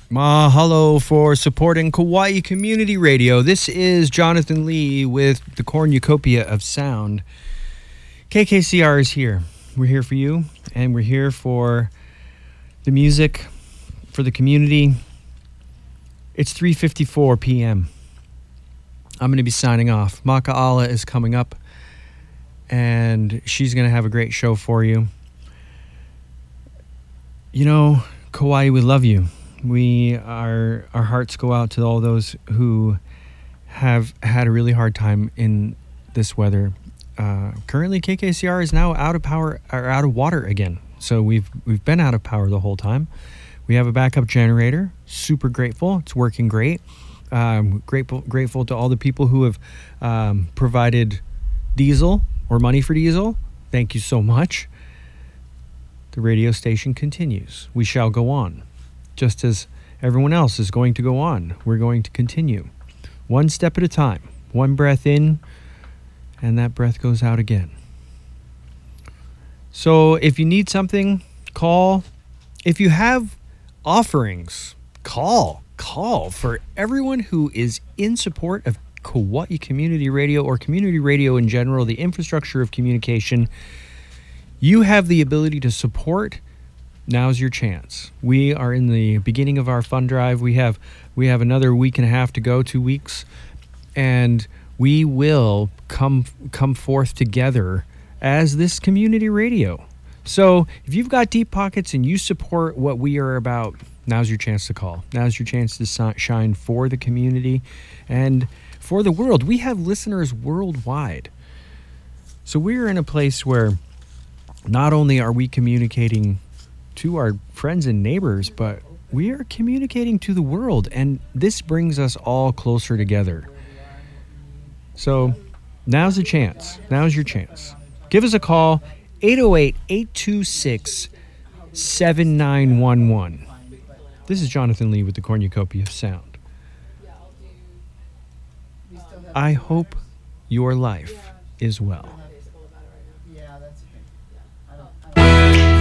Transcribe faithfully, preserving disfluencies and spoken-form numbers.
Mahalo for supporting Kauai Community Radio. This is Jonathan Lee with the cornucopia of sound. K K C R is here. We're here for you, and we're here for the music, for the community. It's three fifty-four p.m. I'm going to be signing off. Maka'ala is coming up, and she's going to have a great show for you. You know, Kauai, we love you. We our our hearts go out to all those who have had a really hard time in this weather. Uh, currently, K K C R is now out of power or out of water again. So we've we've been out of power the whole time. We have a backup generator. Super grateful. It's working great. Um, grateful grateful to all the people who have um, provided diesel or money for diesel. Thank you so much. The radio station continues. We shall go on. Just as everyone else is going to go on, we're going to continue. One step at a time. One breath in, and that breath goes out again. So if you need something, call. If you have offerings, call. Call for everyone who is in support of Kauai Community Radio or community radio in general, the infrastructure of communication. You have the ability to support. Now's your chance. We are in the beginning of our fund drive. We have we have another week and a half to go, two weeks, and we will come come forth together as this community radio. So if you've got deep pockets and you support what we are about, now's your chance to call. Now's your chance to shine for the community and for the world. We have listeners worldwide. So we're in a place where not only are we communicating to our friends and neighbors, but we are communicating to the world, and this brings us all closer together. So now's the chance. Now's your chance. Give us a call, eight oh eight, eight two six, seven nine one one. This is Jonathan Lee with the Cornucopia of Sound. I hope your life is well.